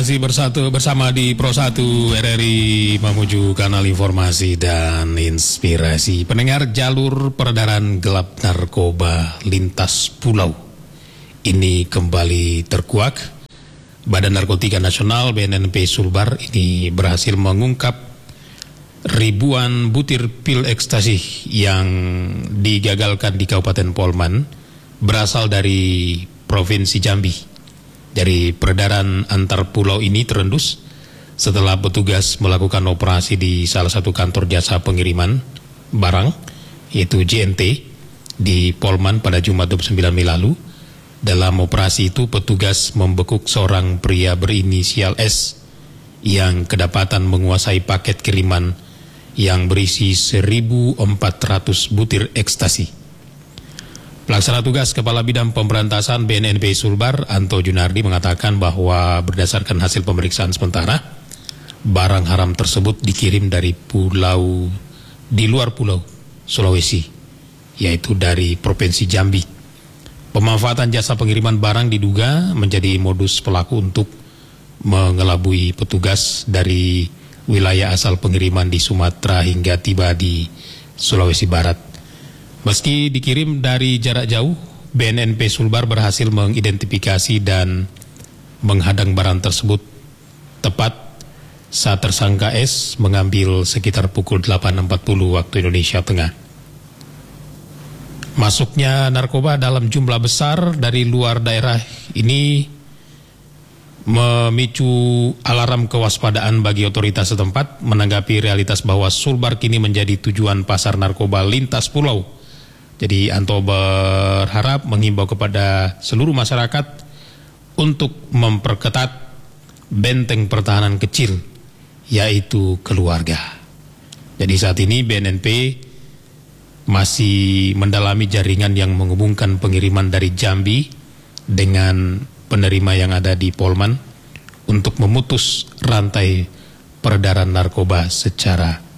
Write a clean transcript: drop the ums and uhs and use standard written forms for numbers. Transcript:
Masih bersama di Pro 1 RRI menuju kanal informasi dan inspirasi. Pendengar, jalur peredaran gelap narkoba lintas pulau ini kembali terkuak. Badan Narkotika Nasional BNNP Sulbar ini berhasil mengungkap ribuan butir pil ekstasi yang digagalkan di Kabupaten Polman berasal dari Provinsi Jambi. Dari peredaran antar pulau ini terendus setelah petugas melakukan operasi di salah satu kantor jasa pengiriman barang, yaitu JNT, di Polman pada Jumat 29 Mei lalu. Dalam operasi itu, petugas membekuk seorang pria berinisial S yang kedapatan menguasai paket kiriman yang berisi 1.400 butir ekstasi. Pelaksana tugas Kepala Bidang Pemberantasan BNNP Sulbar, Anto Junardi, mengatakan bahwa berdasarkan hasil pemeriksaan sementara, barang haram tersebut dikirim dari pulau di luar pulau Sulawesi, yaitu dari Provinsi Jambi. Pemanfaatan jasa pengiriman barang diduga menjadi modus pelaku untuk mengelabui petugas dari wilayah asal pengiriman di Sumatera hingga tiba di Sulawesi Barat. Meski dikirim dari jarak jauh, BNNP Sulbar berhasil mengidentifikasi dan menghadang barang tersebut tepat saat tersangka S mengambil sekitar pukul 8.40 waktu Indonesia Tengah. Masuknya narkoba dalam jumlah besar dari luar daerah ini memicu alarm kewaspadaan bagi otoritas setempat menanggapi realitas bahwa Sulbar kini menjadi tujuan pasar narkoba lintas pulau. Jadi Anto berharap mengimbau kepada seluruh masyarakat untuk memperketat benteng pertahanan kecil, yaitu keluarga. Jadi saat ini BNNP masih mendalami jaringan yang menghubungkan pengiriman dari Jambi dengan penerima yang ada di Polman untuk memutus rantai peredaran narkoba secara